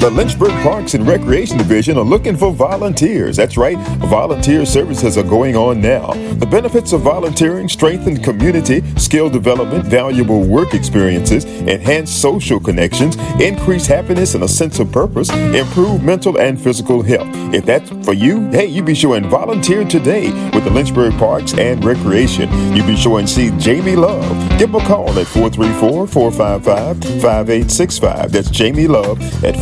The Lynchburg Parks and Recreation Division are looking for volunteers. That's right, volunteer services are going on now. The benefits of volunteering: strengthen community, skill development, valuable work experiences, enhance social connections, increase happiness and a sense of purpose, improve mental and physical health. If that's for you, hey, you be sure and volunteer today with the Lynchburg Parks and Recreation. You be sure and see Jamie Love. Give them a call at 434-455-5865. That's Jamie Love at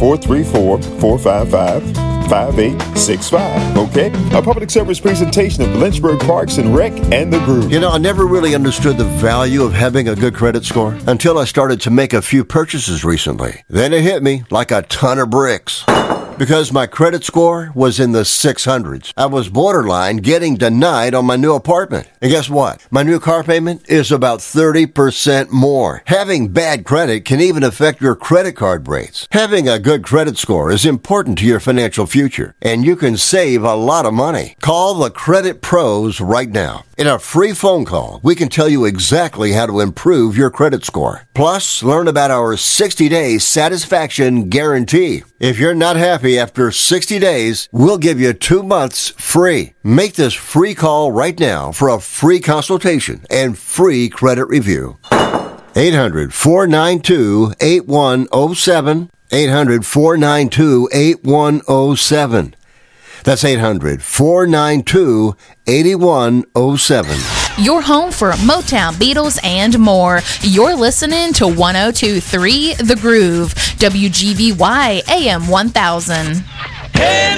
434-455-5865. Okay? A public service presentation of the Lynchburg Parks and Rec and the Groove. You know, I never really understood the value of having a good credit score until I started to make a few purchases recently. Then it hit me like a ton of bricks. Because my credit score was in the 600s. I was borderline getting denied on my new apartment. And guess what? My new car payment is about 30% more. Having bad credit can even affect your credit card rates. Having a good credit score is important to your financial future, and you can save a lot of money. Call the Credit Pros right now. In a free phone call, we can tell you exactly how to improve your credit score. Plus, learn about our 60-day satisfaction guarantee. If you're not happy after 60 days, we'll give you 2 months free. Make this free call right now for a free consultation and free credit review. 800-492-8107. 800-492-8107. That's 800-492-8107. Your home for Motown, Beatles, and more. You're listening to 102.3 The Groove, WGVY AM 1000. Hey,